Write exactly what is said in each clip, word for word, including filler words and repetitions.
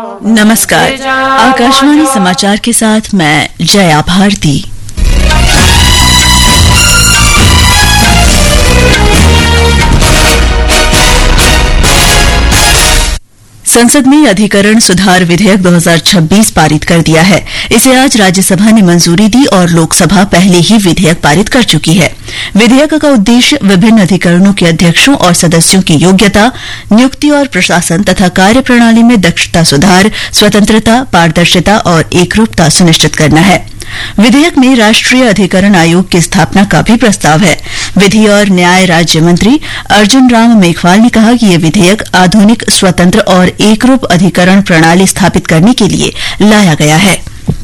नमस्कार, आकाशवाणी समाचार के साथ मैं जया भारती। संसद ने अधिकरण सुधार विधेयक दो हज़ार छब्बीस पारित कर दिया है। इसे आज राज्यसभा ने मंजूरी दी और लोकसभा पहले ही विधेयक पारित कर चुकी है। विधेयक का उद्देश्य विभिन्न अधिकरणों के अध्यक्षों और सदस्यों की योग्यता, नियुक्ति और प्रशासन तथा कार्यप्रणाली में दक्षता सुधार, स्वतंत्रता, पारदर्शिता और एकरूपता सुनिश्चित करना है। विधेयक में राष्ट्रीय अधिकरण आयोग की स्थापना का भी प्रस्ताव है। विधि और न्याय राज्य मंत्री अर्जुन राम मेघवाल ने कहा कि यह विधेयक आधुनिक, स्वतंत्र और एकरूप अधिकरण प्रणाली स्थापित करने के लिए लाया गया है।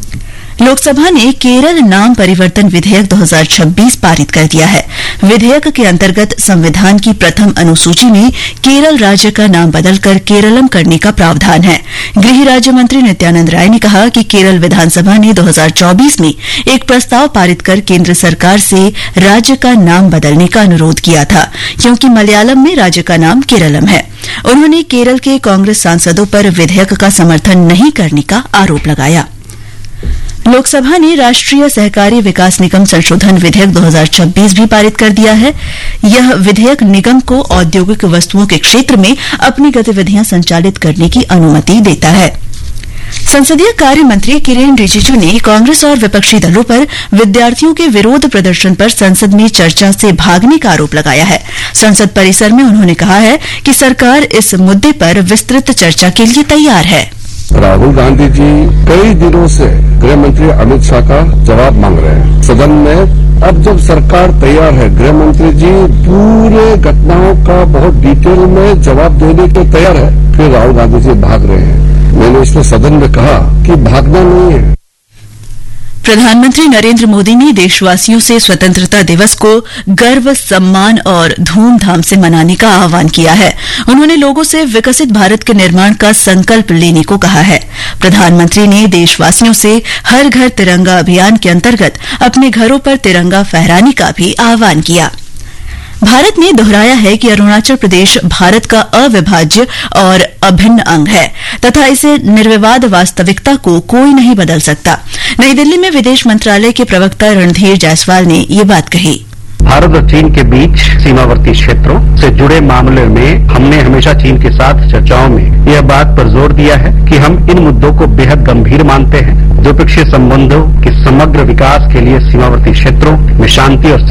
लोकसभा ने केरल नाम परिवर्तन विधेयक दो हज़ार छब्बीस पारित कर दिया है। विधेयक के अंतर्गत संविधान की प्रथम अनुसूची में केरल राज्य का नाम बदलकर केरलम करने का प्रावधान है। गृह राज्य मंत्री नित्यानंद राय ने कहा कि केरल विधानसभा ने दो हज़ार चौबीस में एक प्रस्ताव पारित कर केंद्र सरकार से राज्य का नाम बदलने का अनुरोध किया था, क्योंकि मलयालम में राज्य का नाम केरलम है। उन्होंने केरल के कांग्रेस सांसदों पर विधेयक का समर्थन नहीं करने का आरोप लगाया। लोकसभा ने राष्ट्रीय सहकारी विकास निगम संशोधन विधेयक दो हज़ार छब्बीस भी पारित कर दिया है। यह विधेयक निगम को औद्योगिक वस्तुओं के क्षेत्र में अपनी गतिविधियां संचालित करने की अनुमति देता है। संसदीय कार्य मंत्री किरेन रिजिजू ने कांग्रेस और विपक्षी दलों पर विद्यार्थियों के विरोध प्रदर्शन पर संसद में चर्चा से भागने का आरोप लगाया है। संसद परिसर में उन्होंने कहा है कि सरकार इस मुद्दे पर विस्तृत चर्चा के लिए तैयार है। राहुल गांधी जी कई दिनों से गृह मंत्री अमित शाह का जवाब मांग रहे हैं सदन में। अब जब सरकार तैयार है, गृह मंत्री जी पूरे घटनाओं का बहुत डिटेल में जवाब देने के तैयार है, फिर राहुल गांधी जी भाग रहे हैं। मैंने इसलिए सदन में कहा कि भागना नहीं है। प्रधानमंत्री नरेंद्र मोदी ने देशवासियों से स्वतंत्रता दिवस को गर्व, सम्मान और धूमधाम से मनाने का आह्वान किया है। उन्होंने लोगों से विकसित भारत के निर्माण का संकल्प लेने को कहा है। प्रधानमंत्री ने देशवासियों से हर घर तिरंगा अभियान के अंतर्गत अपने घरों पर तिरंगा फहराने का भी आह्वान किया। भारत ने दोहराया है कि अरुणाचल प्रदेश भारत का अविभाज्य और अभिन्न अंग है तथा इसे निर्विवाद वास्तविकता को कोई नहीं बदल सकता। नई दिल्ली में विदेश मंत्रालय के प्रवक्ता रणधीर जायसवाल ने ये बात कही। भारत और चीन के बीच सीमावर्ती क्षेत्रों से जुड़े मामले में हमने हमेशा चीन के साथ चर्चाओं में यह बात पर जोर दिया है कि हम इन मुद्दों को बेहद गंभीर मानते हैं। द्विपक्षीय संबंधों के समग्र विकास के लिए सीमावर्ती क्षेत्रों में शांति और